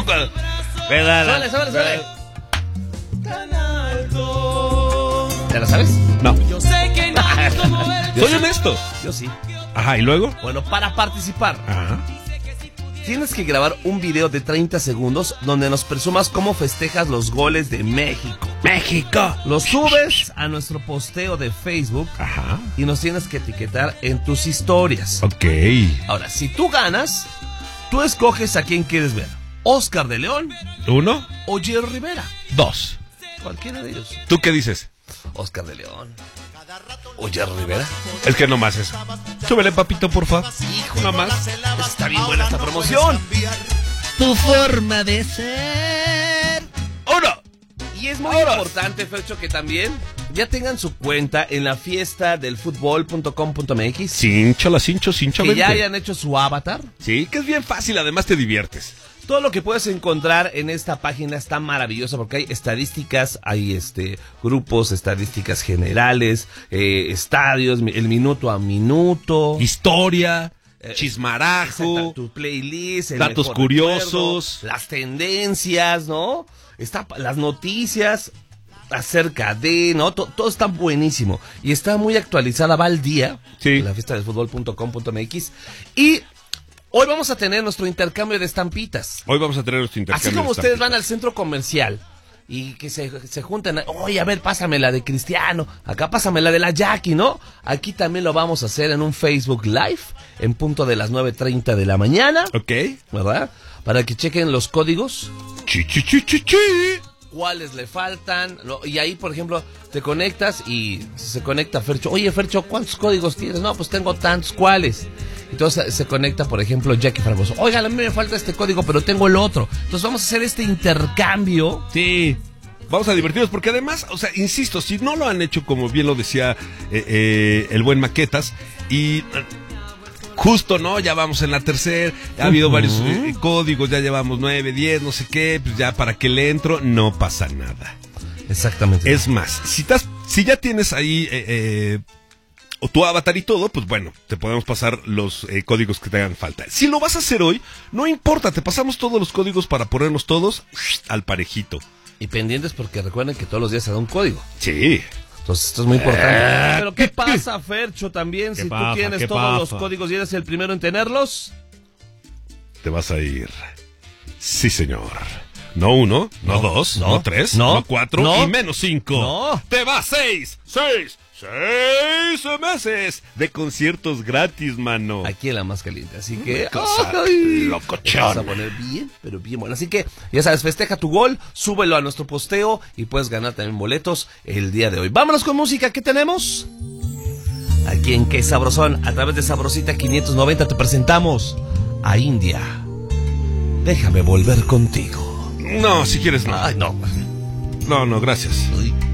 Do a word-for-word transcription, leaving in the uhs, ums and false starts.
¿no? Cuando... Súbele, súbele, súbele. ¿Te la sabes? No. Yo sé que nadie como él. Soy honesto. Yo sí. Ajá, ¿y luego? Bueno, para participar, Ajá. tienes que grabar un video de treinta segundos donde nos presumas cómo festejas los goles de México. México. Lo subes a nuestro posteo de Facebook Ajá. y nos tienes que etiquetar en tus historias. Ok. Ahora, si tú ganas, tú escoges a quién quieres ver. ¿Oscar de León Uno, o Jerry Rivera? dos. Cualquiera de ellos. ¿Tú qué dices? Oscar de León o Jerry Rivera. Es que nomás eso. Súbele, papito, por favor. Hijo, Nomás. está bien buena esta promoción. Tu forma de ser. Uno. Y es muy Ahora. importante, Fercho, que también ya tengan su cuenta en la fiesta del fútbol punto com punto m x. Cincho, la cincho, cincho. Que ya vente. hayan hecho su avatar. Sí, que es bien fácil, además te diviertes. Todo lo que puedes encontrar en esta página está maravilloso porque hay estadísticas, hay este grupos, estadísticas generales, eh, estadios, el minuto a minuto. Historia, Eh, chismarajo. Exacto, tu playlist, el datos mejor curiosos. recuerdo, las tendencias, ¿no? Está las noticias acerca de, ¿no? Todo, todo está buenísimo y está muy actualizada, va al día. Sí. En la fiesta del fútbol punto com punto m x y hoy vamos a tener nuestro intercambio de estampitas. Hoy vamos a tener nuestro intercambio. Así como de ustedes estampitas. van al centro comercial y que se, se juntan, oye, a ver, pásame la de Cristiano, acá pásame la de la Jackie, ¿no? Aquí también lo vamos a hacer en un Facebook Live en punto de las nueve treinta de la mañana, Ok. ¿verdad? Para que chequen los códigos, Chi, chi, chi, chi, chi. cuáles le faltan, ¿no? Y ahí, por ejemplo, te conectas y se conecta Fercho. Oye, Fercho, ¿cuántos códigos tienes? No, pues tengo tantos, ¿cuáles? Entonces se conecta, por ejemplo, Jackie Fragoso. Oigan, a mí me falta este código, pero tengo el otro. Entonces vamos a hacer este intercambio. Sí. Vamos a divertirnos porque además, o sea, insisto, si no lo han hecho como bien lo decía eh, eh, el buen Maquetas y... eh, Justo, ¿no? Ya vamos en la tercera, ha habido Uh-huh. varios eh, códigos, ya llevamos nueve, diez, no sé qué, pues ya para que le entro, no pasa nada. Exactamente. Es más, si, estás, si ya tienes ahí eh, eh, o tu avatar y todo, pues bueno, te podemos pasar los eh, códigos que te hagan falta. Si lo vas a hacer hoy, no importa, te pasamos todos los códigos para ponernos todos al parejito. Y pendientes porque recuerden que todos los días se da un código. Sí. Entonces esto es muy importante. Pero ¿qué pasa, Fercho, también? ¿Qué Si pasa? tú tienes ¿Qué todos pasa? los códigos y eres el primero en tenerlos. Te vas a ir. Sí, señor. No uno, no, No, dos, no, no, tres, no, no, cuatro no, y menos cinco. no. Te vas seis, seis, seis meses de conciertos gratis, mano. Aquí en la más caliente. Así que. Una cosa ¡ay! locochón. Vamos a poner bien, pero bien bueno. Así que, ya sabes, festeja tu gol, súbelo a nuestro posteo y puedes ganar también boletos el día de hoy. Vámonos con música. ¿Qué tenemos? Aquí en Qué Sabrosón, a través de Sabrosita quinientos noventa, te presentamos a India. Déjame volver contigo. No, si quieres no. Ay, no. No, no, gracias. Uy.